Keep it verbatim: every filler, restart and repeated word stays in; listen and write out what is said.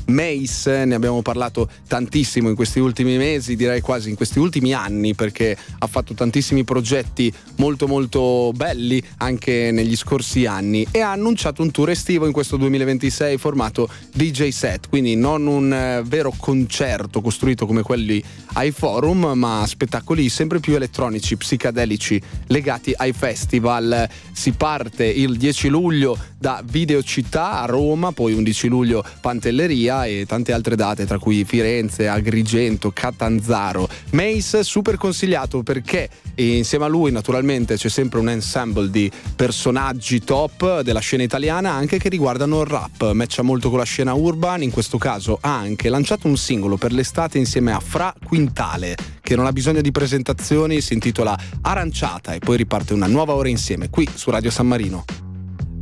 Mace, ne abbiamo parlato tantissimo in questi ultimi mesi, direi quasi in questi ultimi anni, perché ha fatto tantissimi progetti molto molto belli anche negli scorsi anni e ha annunciato un tour estivo in questo duemilaventisei formato D J set, quindi non un eh, vero concerto costruito come quelli ai forum, ma spettacoli sempre più elettronici, psicadelici, legati ai festival. Si parte il dieci luglio da Videocittà a Roma, poi undici luglio Pantelleria e tante altre date, tra cui Firenze, Agrigento, Catanzaro. Mace super consigliato perché insieme a lui naturalmente c'è sempre un ensemble di personaggi top della scena italiana, anche che riguardano il rap, matcha molto con la scena urban. In questo caso ha anche lanciato un singolo per l'estate insieme a Fra Quintale, che non ha bisogno di presentazioni, si intitola Aranciata e poi riparte una nuova ora insieme qui su Radio San Marino.